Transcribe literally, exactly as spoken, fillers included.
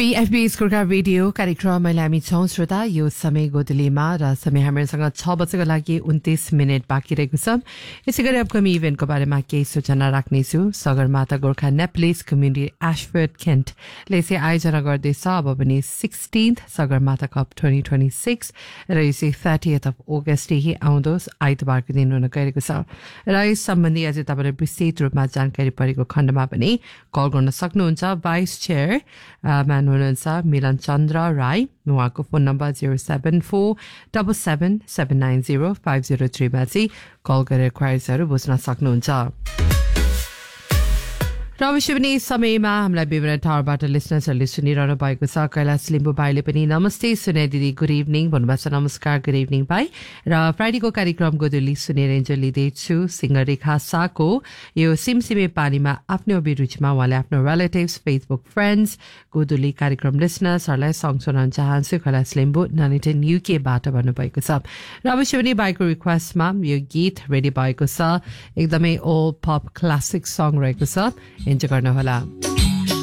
पीएफबी स्कुलका रेडियो कार्यक्रममा हामी छौं श्रोता यो समय गोदलीमा र समय हामीसँग छ बजेको लागि उन्तीस मिनट बाँकी रहेको छ। यसै गरी अपकमिङ इभेन्टको बारेमा केही सूचना राख्नेछु। सगरमाथा गोर्खा नेप्लिस कम्युनिटी एशफोर्ड केन्टले चाहिँ आयोजना गर्दैछ अब पनि sixteenth Sagarmatha cup twenty twenty six र यो चाहिँ थर्टिएथ अफ अगस्तदेखि आउँदो आइतबारको दिन हुन गइरहेको छ र यस सम्बन्धी अझै तपाईँलाई विस्तृत रूपमा जानकारी परेको खण्डमा पनि कल गर्न सक्नुहुन्छ। भाइस चेयर म्यान हुनुहुन्छ मिलन चन्द्र राई, उहाँको phone number zero seven four double seven seven nine zero five zero थ्रीमा चाहिँ कल गरेर क्वाइजहरू बुझ्न सक्नुहुन्छ। र अवश्य पनि समयमा हामीलाई विभिन्न ठाउँबाट लिसनर्सहरूले सुनिरहनु भएको छ। कैलाश लिम्बू भाइले पनि नमस्ते सुने दिदी, गुड इभिनिङ भन्नुभएको छ। नमस्कार, गुड इभिनिङ भाइ। र फ्राइडेको कार्यक्रम गोदुली सुनेर इन्जोय लिँदैछु। सिङ्गर रेखा साको यो सिमसिमे पानीमा आफ्नो अभिरुचिमा उहाँले आफ्नो रिलेटिभ्स, फेसबुक फ्रेन्ड्स, गोदुली कार्यक्रम लिसनर्सहरूलाई सङ्ग सुनाउन चाहन्छु कैलाश लिम्बू ननिटेन युकेबाट भन्नुभएको छ। र अवश्य पनि भाइको रिक्वेस्टमा यो गीत रेडी भएको छ, एकदमै ओल्ड पप क्लासिक सङ रहेको छ, इन्जोय गर्नुहोला।